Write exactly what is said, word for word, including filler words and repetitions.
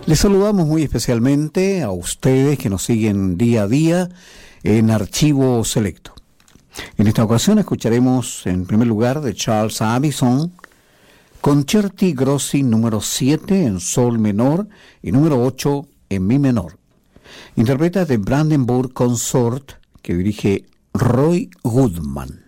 Les saludamos muy especialmente a ustedes que nos siguen día a día en Archivo Selecto. En esta ocasión escucharemos en primer lugar de Charles Addison, Concerti Grossi número siete en sol menor y número ocho en mi menor. Interpreta de Brandenburg Consort, que dirige Roy Goodman.